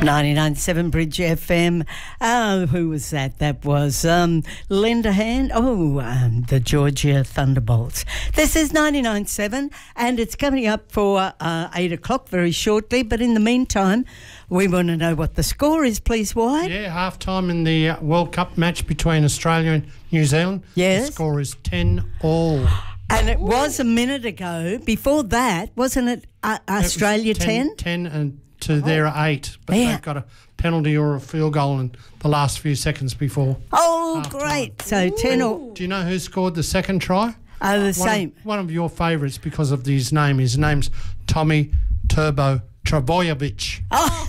99.7 Bridge FM. Who was that? That was Lend a Hand. The Georgia Thunderbolts. This is 99.7 and it's coming up for 8 o'clock very shortly. But in the meantime, we want to know what the score is, please, Wyatt. Yeah, half-time in the World Cup match between Australia and New Zealand. Yes. The score is 10-all. And it was a minute ago. Before that, wasn't it Australia 10? 10 and to their 8. But they've got a penalty or a field goal in the last few seconds before. Oh, great. So 10-all. Do you know who scored the second try? Same. One of your favourites because of his name. His name's Tommy Turbo Trbojevic.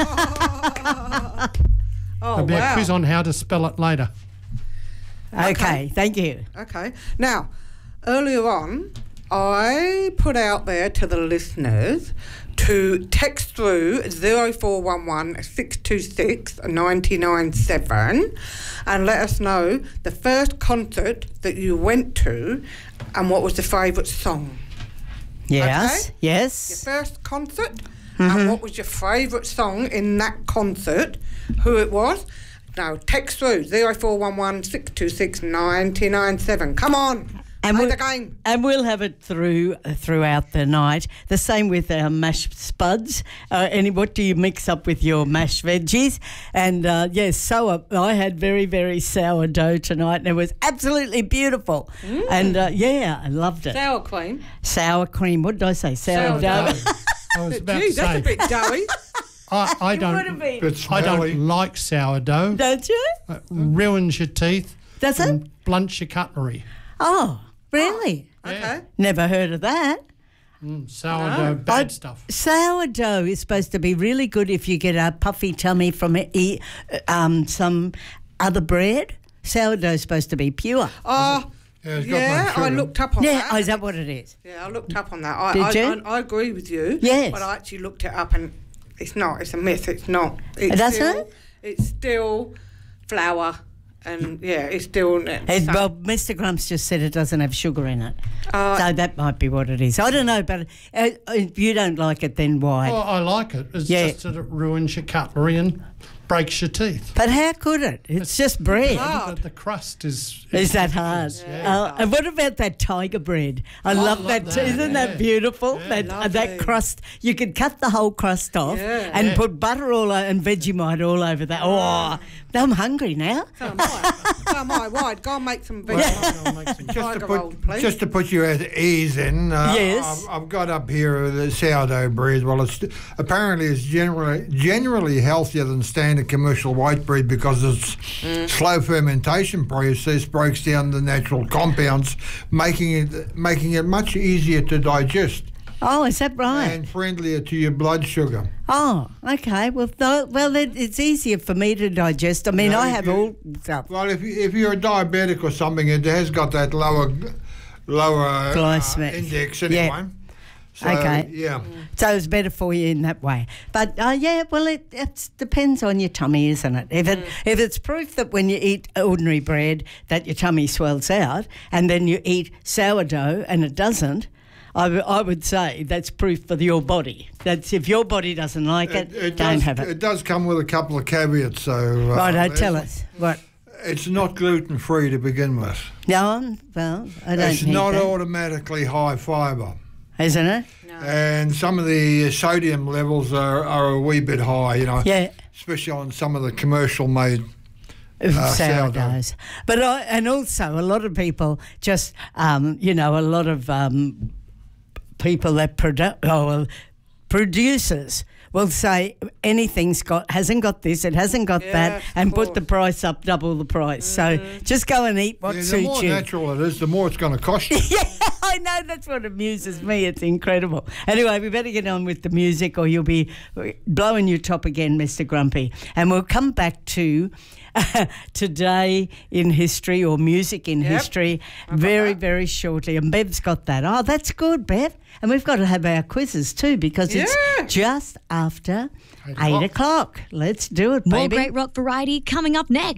There'll be a quiz on how to spell it later. Okay, thank you. Okay. Now, earlier on, I put out there to the listeners to text through 0411 626 997 and let us know the first concert that you went to and what was the favourite song. Yes, okay? yes. Your first concert and what was your favourite song in that concert, who it was. Now, text through 0411 626 997. Come on. And play the game. And we'll have it throughout the night. The same with our mashed spuds. What do you mix up with your mashed veggies? And yes, I had very, very sourdough tonight, and it was absolutely beautiful. And I loved it. Sour cream. Sour cream. What did I say? Sourdough. I was about to Gee, say. that's a bit doughy. I don't like sourdough. Don't you? It ruins your teeth. Does it? And blunts your cutlery. Oh, really? Okay. Never heard of that. Sourdough, bad stuff. Sourdough is supposed to be really good if you get a puffy tummy from some other bread. Sourdough is supposed to be pure. I looked up on that. Yeah, is that what it is? Yeah, I looked up on that. Did you? I agree with you. Yes. But I actually looked it up and it's not. It's a myth. It's not. It's still flour. And, it's still... Well, Mr. Grumps just said it doesn't have sugar in it. So that might be what it is. I don't know, but if you don't like it, then why? Well, I like it. It's just that it ruins your cutlery and breaks your teeth. But how could it? It's just bread. The crust is... Is that hard? Yeah. And what about that tiger bread? I love that too. Isn't that beautiful? Yeah, that crust. You could cut the whole crust off and put butter all and Vegemite all over that. Oh, I'm hungry now. So am I. Why? Go and make some Vegemite. Just to put you at ease then, yes. I've got up here the sourdough bread. Well, apparently it's generally healthier than standard commercial white bread because its slow fermentation process breaks down the natural compounds, making it much easier to digest. Oh, is that right? And friendlier to your blood sugar. Oh, okay. Well, it's easier for me to digest. I mean, I have all stuff. Well, if you're a diabetic or something, it has got that lower index anyway. Yeah. So, okay. Yeah. So it's better for you in that way. But, it depends on your tummy, isn't it? If it's proof that when you eat ordinary bread that your tummy swells out and then you eat sourdough and it doesn't, I would say that's proof for your body. That's if your body doesn't like it don't have it. It does come with a couple of caveats, so... Right, tell us. What? It's not gluten-free to begin with. No, well, I don't It's not automatically high fibre. Isn't it? No. And some of the sodium levels are a wee bit high, Yeah. especially on some of the commercial-made sourdoughs. But and also a lot of people just, a lot of people that producers will say hasn't got this, it hasn't got that, and put the price up, double the price. So just go and eat what suits you. The more natural it is, the more it's going to cost you. Yeah, I know, that's what amuses me. It's incredible. Anyway, we better get on with the music or you'll be blowing your top again, Mr. Grumpy. And we'll come back to today in history or music in history very, very shortly. And Bev's got that. Oh, that's good, Bev. And we've got to have our quizzes too because it's just after 8 o'clock. Let's do it, baby. More great rock variety coming up next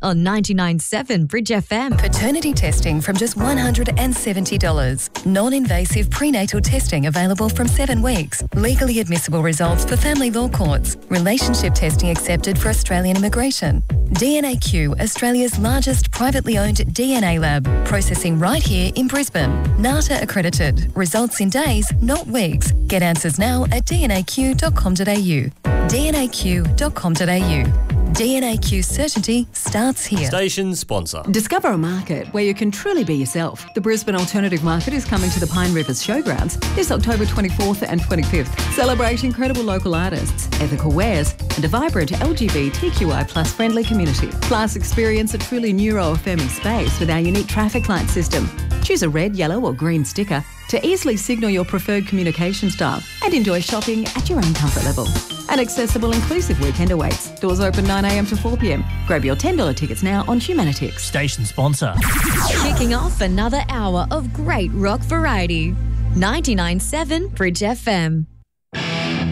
on 99.7 Bridge FM. Paternity testing from just $170. Non-invasive prenatal testing available from 7 weeks. Legally admissible results for family law courts. Relationship testing accepted for Australian immigration. DNAQ, Australia's largest privately owned DNA lab. Processing right here in Brisbane. NATA accredited. Results in days, not weeks. Get answers now at dnaq.com.au. dnaq.com.au. DNAQ certainty starts here. Station sponsor. Discover a market where you can truly be yourself. The Brisbane Alternative Market is coming to the Pine Rivers Showgrounds this October 24th and 25th. Celebrate incredible local artists, ethical wares, and a vibrant LGBTQI plus friendly community. Plus, experience a truly neuro-affirming space with our unique traffic light system. Choose a red, yellow or green sticker to easily signal your preferred communication style and enjoy shopping at your own comfort level. An accessible, inclusive weekend awaits. Doors open 9 a.m. to 4 p.m. Grab your $10 tickets now on Humanitix. Station sponsor. Kicking off another hour of great rock variety. 99.7 Bridge FM.